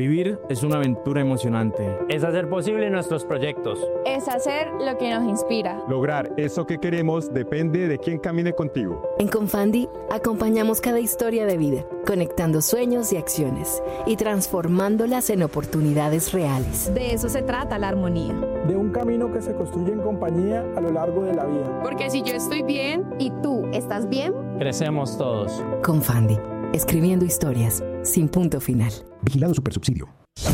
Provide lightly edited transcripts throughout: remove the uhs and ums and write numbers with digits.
Vivir es una aventura emocionante. Es hacer posible nuestros proyectos. Es hacer lo que nos inspira. Lograr eso que queremos depende de quién camine contigo. En Confandi acompañamos cada historia de vida, conectando sueños y acciones y transformándolas en oportunidades reales. De eso se trata la armonía. De un camino que se construye en compañía a lo largo de la vida. Porque si yo estoy bien y tú estás bien, crecemos todos. Confandi, escribiendo historias sin punto final. Vigilado Supersubsidio.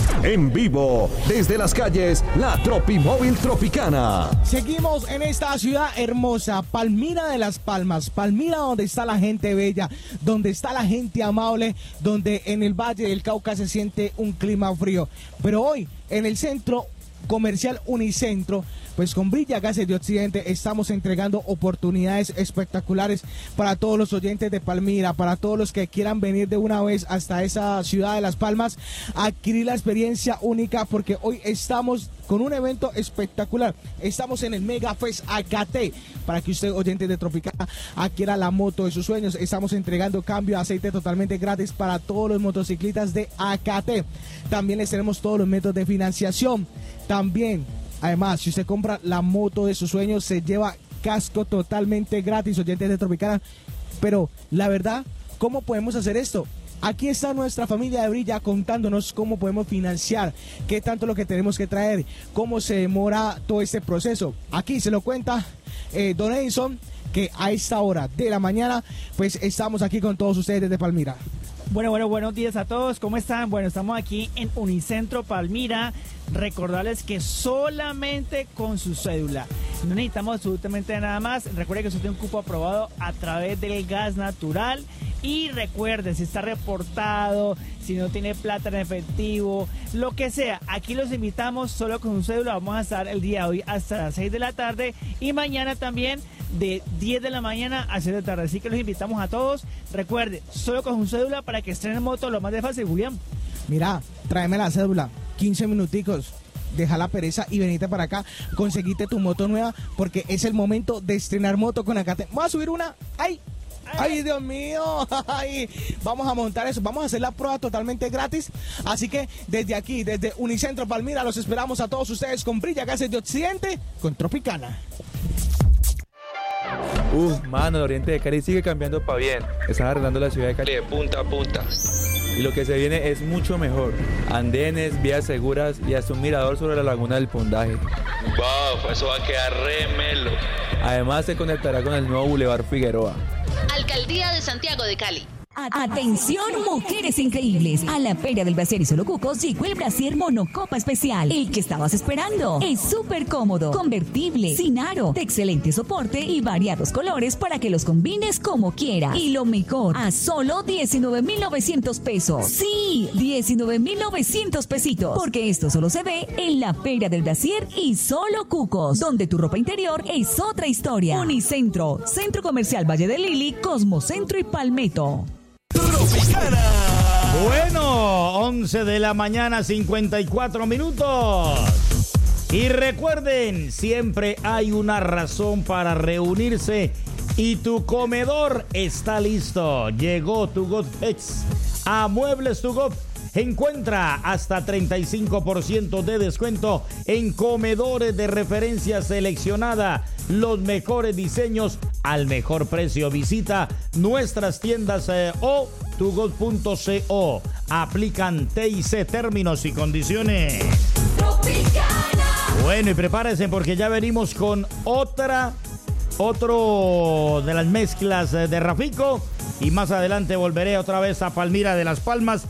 En vivo, desde las calles, la Tropimóvil Tropicana. Seguimos en esta ciudad hermosa, Palmira de las Palmas. Palmira, donde está la gente bella, donde está la gente amable, donde en el Valle del Cauca se siente un clima frío. Pero hoy, en el centro comercial Unicentro, pues con Brilla Gases de Occidente estamos entregando oportunidades espectaculares para todos los oyentes de Palmira, para todos los que quieran venir de una vez hasta esa ciudad de Las Palmas, a adquirir la experiencia única, porque hoy estamos con un evento espectacular. Estamos en el Mega Fest AKT, para que usted, oyente de Tropicana, adquiera la moto de sus sueños. Estamos entregando cambio de aceite totalmente gratis para todos los motociclistas de AKT. También les tenemos todos los métodos de financiación. También, además, si usted compra la moto de sus sueños, se lleva casco totalmente gratis, oyentes de Tropicana. Pero la verdad, ¿cómo podemos hacer esto? Aquí está nuestra familia de Brilla contándonos cómo podemos financiar, qué tanto lo que tenemos que traer, cómo se demora todo este proceso. Aquí se lo cuenta Don Edison, que a esta hora de la mañana, pues estamos aquí con todos ustedes desde Palmira. Buenos días a todos, ¿cómo están? Bueno, estamos aquí en Unicentro Palmira. Recordarles que solamente con su cédula, no necesitamos absolutamente nada más. Recuerden que usted tiene un cupo aprobado a través del gas natural. Y recuerden, si está reportado, si no tiene plata en efectivo, lo que sea, aquí los invitamos solo con su cédula. Vamos a estar el día de hoy hasta las 6 de la tarde y mañana también de 10 de la mañana a 6 de la tarde. Así que los invitamos a todos. Recuerde, solo con su cédula para que estrenen moto lo más de fácil, Julián. Mira, tráeme la cédula, 15 minuticos. Deja la pereza y venite para acá, conseguite tu moto nueva, porque es el momento de estrenar moto con AKT. Vamos a subir una. ¡Ay! ¡Ay, Dios mío! ¡Ay! Vamos a montar eso, vamos a hacer la prueba totalmente gratis. Así que desde aquí, desde Unicentro Palmira, los esperamos a todos ustedes con Brilla Gases de Occidente, con Tropicana. Mano, el oriente de Cali sigue cambiando para bien. Están arreglando la ciudad de Cali de punta a punta. Y lo que se viene es mucho mejor. Andenes, vías seguras y hasta un mirador sobre la laguna del Pundaje. ¡Wow! Eso va a quedar re melo. Además se conectará con el nuevo Boulevard Figueroa. Alcaldía de Santiago de Cali. Atención, mujeres increíbles. A la Feria del Brasier y Solo Cucos llegó el Brasier Monocopa Especial. El que estabas esperando. Es súper cómodo, convertible, sin aro, de excelente soporte y variados colores para que los combines como quieras. Y lo mejor, a solo 19,900 pesos. Sí, 19,900 pesitos. Porque esto solo se ve en la Feria del Brasier y Solo Cucos, donde tu ropa interior es otra historia. Unicentro, Centro Comercial Valle de Lili, Cosmocentro y Palmetto. Tropicana. Bueno, 11 de la mañana, 54 minutos. Y recuerden, siempre hay una razón para reunirse y tu comedor está listo. Llegó Tu Got Flex a Muebles Tu Got. Encuentra hasta 35% de descuento en comedores de referencia seleccionada. Los mejores diseños al mejor precio. Visita nuestras tiendas o tugot.co. Aplican TIC, términos y condiciones. Tropicana. Bueno, y prepárense porque ya venimos con otro de las mezclas de Rafico. Y más adelante volveré otra vez a Palmira de las Palmas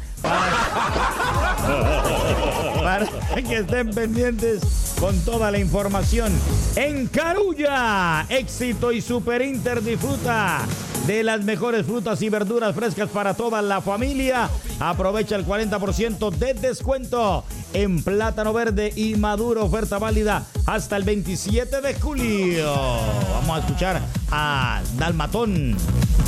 para que estén pendientes con toda la información. En Carulla, Éxito y Super Inter disfruta de las mejores frutas y verduras frescas para toda la familia. Aprovecha el 40% de descuento en plátano verde y maduro. Oferta válida hasta el 27 de julio. Vamos a escuchar a Dalmatón.